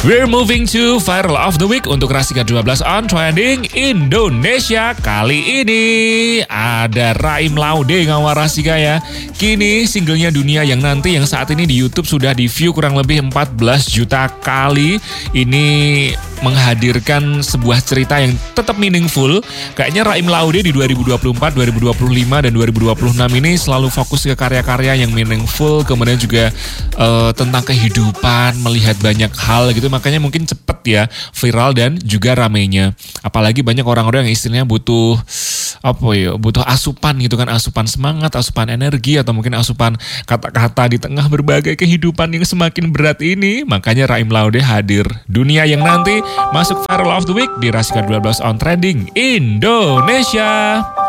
We're moving to Viral of the Week untuk Rasika 12 on Trending Indonesia. Kali ini ada Raim Laude ngawal Rasika ya. Kini singlenya Dunia yang Nanti yang saat ini di YouTube sudah di view kurang lebih 14 juta kali. Ini menghadirkan sebuah cerita yang tetap meaningful. Kayaknya Raim Laude di 2024, 2025, dan 2026 ini selalu fokus ke karya-karya yang meaningful. Kemudian juga tentang kehidupan, melihat banyak hal gitu. Makanya mungkin cepet ya viral dan juga ramenya. Apalagi banyak orang-orang yang istilahnya butuh butuh asupan gitu kan, asupan semangat, asupan energi, atau mungkin asupan kata-kata di tengah berbagai kehidupan yang semakin berat ini. Makanya Raim Laude hadir. Dunia yang Nanti masuk Viral of the Week di Rasika 12 on Trending Indonesia.